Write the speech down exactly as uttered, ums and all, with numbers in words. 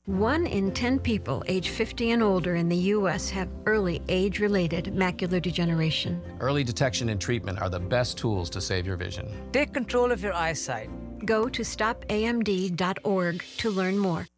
One in ten people age fifty and older in the U S have early age-related macular degeneration. Early detection and treatment are the best tools to save your vision. Take control of your eyesight. Go to stop A M D dot org to learn more.